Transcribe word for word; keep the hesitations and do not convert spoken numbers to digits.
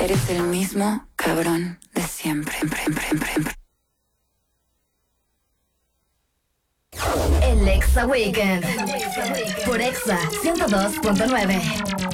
Eres el mismo cabrón de siempre. El Exa Weekend por Exa ciento dos punto nueve.